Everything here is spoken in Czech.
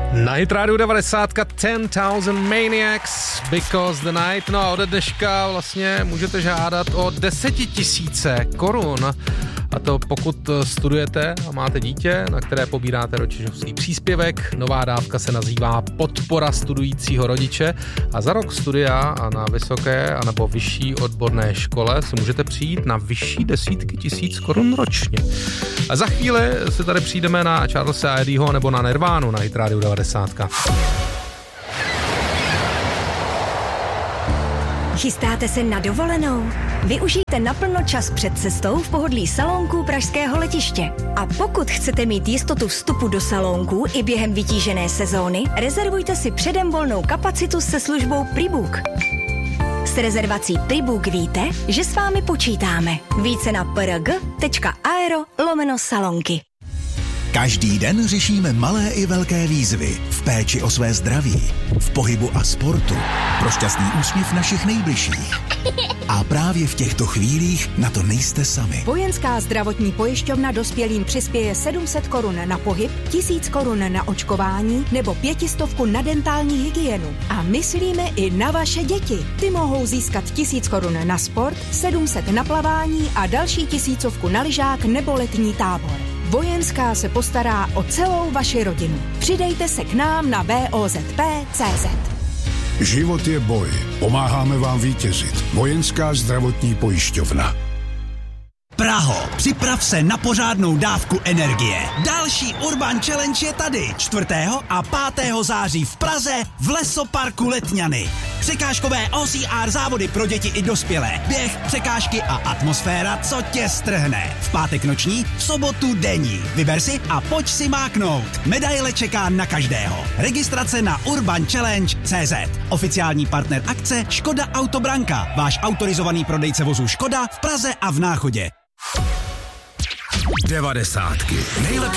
Na Hit Radio 90 10,000 Maniacs Because the Night. No a ode dneška vlastně můžete žádat o 10 000 korun. A to pokud studujete a máte dítě, na které pobíráte rodičovský příspěvek. Nová dávka se nazývá Podpora studujícího rodiče. A za rok studia a na vysoké anebo vyšší odborné škole si můžete přijít na vyšší desítky tisíc korun ročně. A za chvíli si tady přijdeme na Charlesa Eddieho nebo na Nirvánu na Hit Radio 90. Chystáte se na dovolenou? Využijte naplno čas před cestou v pohodlí salónků pražského letiště. A pokud chcete mít jistotu vstupu do salónků i během vytížené sezóny, rezervujte si předem volnou kapacitu se službou Prebook. S rezervací Prebook víte, že s vámi počítáme. Více na prg.aero/salonky. Každý den řešíme malé i velké výzvy v péči o své zdraví, v pohybu a sportu, pro šťastný úsměv našich nejbližších. A právě v těchto chvílích na to nejste sami. Vojenská zdravotní pojišťovna dospělým přispěje 700 korun na pohyb, 1000 korun na očkování nebo 500 na dentální hygienu. A myslíme i na vaše děti. Ty mohou získat 1000 korun na sport, 700 na plavání a další 1000 na lyžák nebo letní tábor. Vojenská se postará o celou vaši rodinu. Přidejte se k nám na vozp.cz. Život je boj. Pomáháme vám vítězit. Vojenská zdravotní pojišťovna. Praho, připrav se na pořádnou dávku energie. Další Urban Challenge je tady 4. a 5. září v Praze v Lesoparku Letňany. Překážkové OCR závody pro děti i dospělé. Běh, překážky a atmosféra, co tě strhne. V pátek noční, v sobotu denní. Vyber si a pojď si máknout. Medaile čeká na každého. Registrace na urbanchallenge.cz. Oficiální partner akce Škoda Autobranka. Váš autorizovaný prodejce vozů Škoda v Praze a v Náchodě. 90. Nejlepší